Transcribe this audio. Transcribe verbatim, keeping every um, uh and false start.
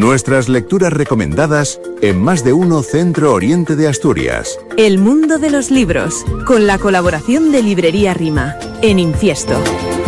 Nuestras lecturas recomendadas en Más de Uno Centro Oriente de Asturias. El mundo de los libros, con la colaboración de Librería Rima, en Infiesto.